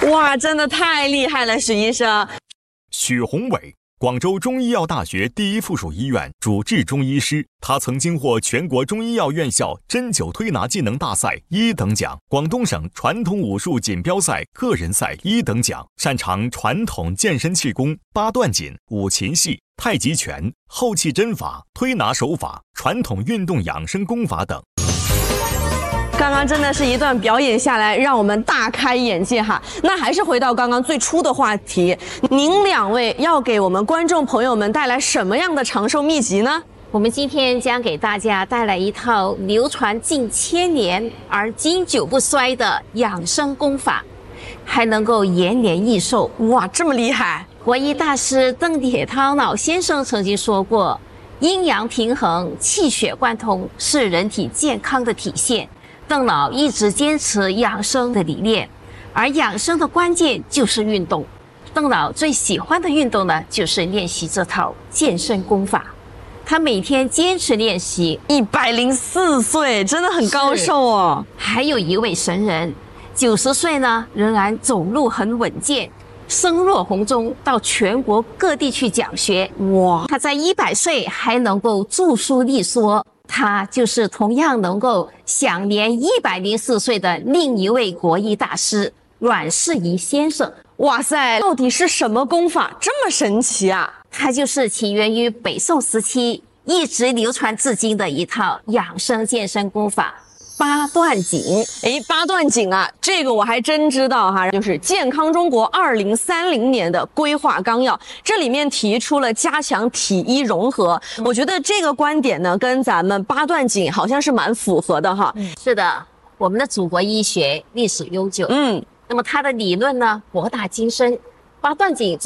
哇，真的太厉害了，许医生。 许宏伟，广州中医药大学第一附属医院主治中医师，他曾经获全国中医药院校针灸推拿技能大赛1等奖，广东省传统武术锦标赛个人赛1等奖，擅长传统健身气功、八段锦、五禽戏、太极拳、后气针法、推拿手法、传统运动养生功法等。 刚刚真的是一段表演下来，让我们大开眼界哈。那还是回到刚刚最初的话题，您两位要给我们观众朋友们带来什么样的长寿秘籍呢？ 我们今天将给大家带来一套流传近1000年而经久不衰的养生功法，还能够延年益寿。 哇，这么厉害！ 国医大师邓铁涛老先生曾经说过，阴阳平衡、气血贯通是人体健康的体现。邓老一直坚持养生的理念，而养生的关键就是运动。邓老最喜欢的运动呢，就是练习这套健身功法。他每天坚持练习 ，104岁，真的很高寿哦。 还有一位神人，90岁呢，仍然走路很稳健，声若洪钟，到全国各地去讲学。 哇， 他在100岁还能够著书立说。他就是同样能够享年104岁的另一位国医大师阮士仪先生。 哇塞，到底是什么功法这么神奇啊？ 它就是起源于北宋时期，一直流传至今的一套养生健身功法——八段锦。 八段锦啊，这个我还真知道哈，就是健康中国2030年的规划纲要，这里面提出了加强体医融合。我觉得这个观点呢，跟咱们八段锦好像是蛮符合的哈。 是的，我们的祖国医学历史悠久，那么它的理论呢博大精深，八段锦